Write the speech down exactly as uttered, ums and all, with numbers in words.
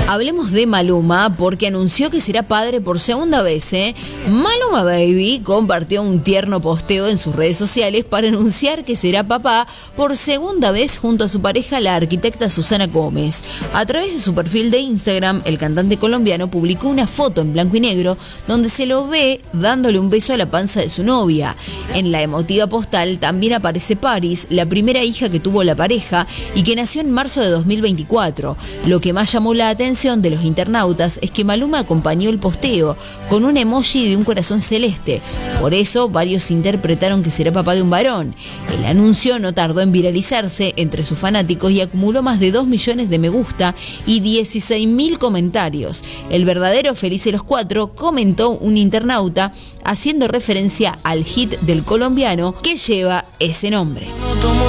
Hablemos de Maluma porque anunció que será padre por segunda vez, ¿eh? Maluma Baby compartió un tierno posteo en sus redes sociales para anunciar que será papá por segunda vez junto a su pareja, la arquitecta Susana Gómez. A través de su perfil de Instagram, el cantante colombiano publicó una foto en blanco y negro donde se lo ve dándole un beso a la panza de su novia. En la emotiva postal también aparece Paris, la primera hija que tuvo la pareja y que nació en marzo de dos mil veinticuatro. Lo que más llamó la atención de los internautas es que Maluma acompañó el posteo con un emoji de un corazón celeste. Por eso varios interpretaron que será papá de un varón. El anuncio no tardó en viralizarse entre sus fanáticos y acumuló más de dos millones de me gusta y dieciséis mil comentarios. El verdadero feliz de los cuatro, comentó un internauta haciendo referencia al hit del colombiano que lleva ese nombre.